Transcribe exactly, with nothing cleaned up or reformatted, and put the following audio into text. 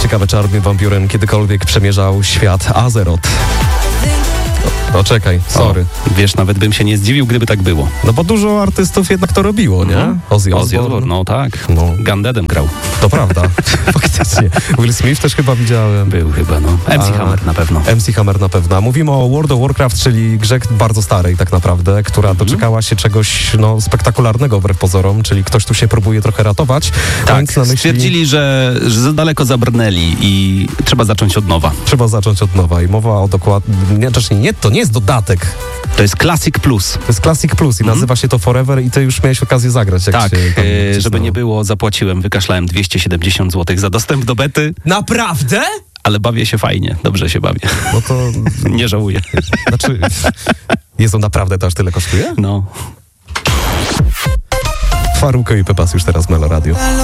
Ciekawe, czy Armin van Buuren kiedykolwiek przemierzał świat Azeroth. No czekaj, sorry. O, wiesz, nawet bym się nie zdziwił, gdyby tak było. No bo dużo artystów jednak to robiło, nie? Mhm. Ozzy Ozzy Osbourne. Osbourne, no tak. No. Gundeadem grał. To prawda, faktycznie. Will Smith też chyba widziałem. Był chyba, no. M C A, Hammer na pewno. M C Hammer na pewno. A mówimy o World of Warcraft, czyli grze bardzo starej tak naprawdę, która Mhm. doczekała się czegoś no, spektakularnego wbrew pozorom, czyli ktoś tu się próbuje trochę ratować. Tak, Mając na myśli, stwierdzili, że, że za daleko zabrnęli i trzeba zacząć od nowa. trzeba zacząć od nowa i mowa o dokładnie, znaczy nie, to nie jest dodatek, To jest Classic Plus. to jest Classic Plus i Mhm. nazywa się to Forever i ty już miałeś okazję zagrać. Jak Tak, się tam e, żeby wcisnęło. nie było, zapłaciłem, wykaszlałem dwieście siedemdziesiąt złotych za dostęp do bety, Naprawdę? ale bawię się fajnie, dobrze się bawię. No to, Nie żałuję. znaczy, Jezu, naprawdę to aż tyle kosztuje? No. Farruko i Pepas już teraz w Melo Radio.